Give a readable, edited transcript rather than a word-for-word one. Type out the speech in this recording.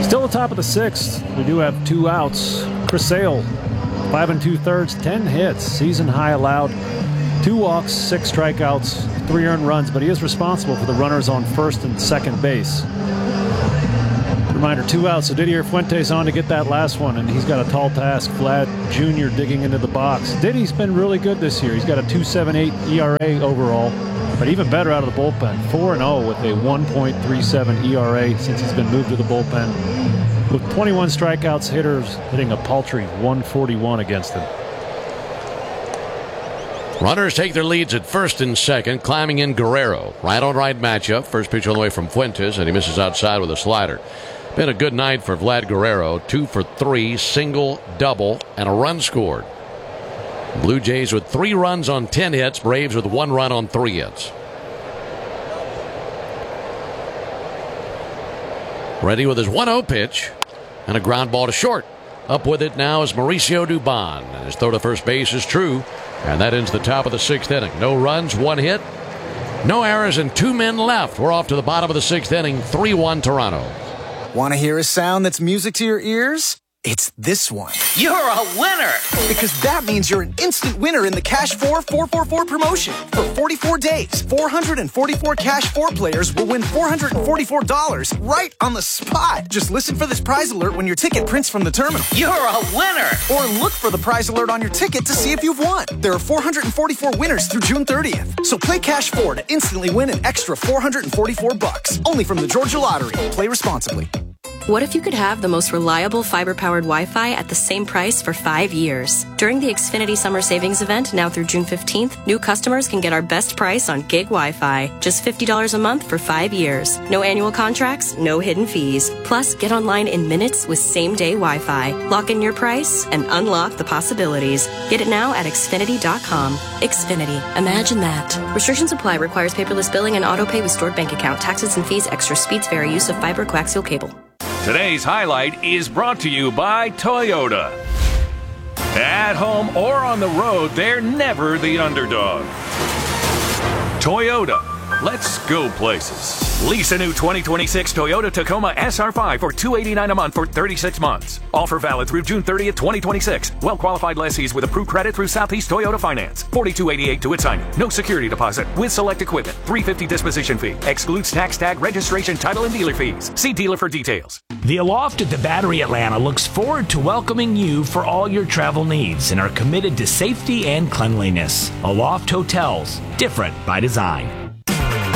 Still the top of the sixth. We do have 2 outs. Chris Sale, 5 2/3, 10 hits, season high allowed, 2 walks, 6 strikeouts, 3 earned runs, but he is responsible for the runners on first and second base. Reminder, 2 outs, so Didier Fuentes on to get that last one, and he's got a tall task. Vlad Jr. digging into the box. Diddy's been really good this year. He's got a 2.78 ERA overall, but even better out of the bullpen. 4-0 with a 1.37 ERA since he's been moved to the bullpen. With 21 strikeouts, hitters hitting a paltry 141 against him. Runners take their leads at first and second, climbing in Guerrero. Right-on-right matchup. First pitch on the way from Fuentes, and he misses outside with a slider. Been a good night for Vlad Guerrero. 2 for 3, single, double, and a run scored. Blue Jays with 3 runs on 10 hits. Braves with 1 run on 3 hits. Ready with his 1-0 pitch, and a ground ball to short. Up with it now is Mauricio Dubon. And his throw to first base is true. And that ends the top of the 6th inning. No runs, 1 hit, no errors, and 2 men left. We're off to the bottom of the 6th inning. 3-1 Toronto. Want to hear a sound that's music to your ears? It's this one. You're a winner! Because that means you're an instant winner in the Cash 4 444 promotion. For 44 days, 444 Cash 4 players will win $444 right on the spot. Just listen for this prize alert when your ticket prints from the terminal. You're a winner! Or look for the prize alert on your ticket to see if you've won. There are 444 winners through June 30th. So play Cash 4 to instantly win an extra $444. Only from the Georgia Lottery. Play responsibly. What if you could have the most reliable fiber-powered Wi-Fi at the same price for 5 years? During the Xfinity Summer Savings Event, now through June 15th, new customers can get our best price on gig Wi-Fi. Just $50 a month for 5 years. No annual contracts, no hidden fees. Plus, get online in minutes with same-day Wi-Fi. Lock in your price and unlock the possibilities. Get it now at Xfinity.com. Xfinity. Imagine that. Restrictions apply. Requires paperless billing and auto pay with stored bank account. Taxes and fees extra. Speeds vary. Use of fiber coaxial cable. Today's highlight is brought to you by Toyota. At home or on the road, they're never the underdog. Toyota. Let's go places. Lease a new 2026 Toyota Tacoma SR5 for $289 a month for 36 months. Offer valid through June 30th, 2026. Well-qualified lessees with approved credit through Southeast Toyota Finance. $42.88 to its signing. No security deposit. With select equipment. $350 disposition fee. Excludes tax tag, registration, title, and dealer fees. See dealer for details. The Aloft at the Battery Atlanta looks forward to welcoming you for all your travel needs and are committed to safety and cleanliness. Aloft Hotels. Different by design.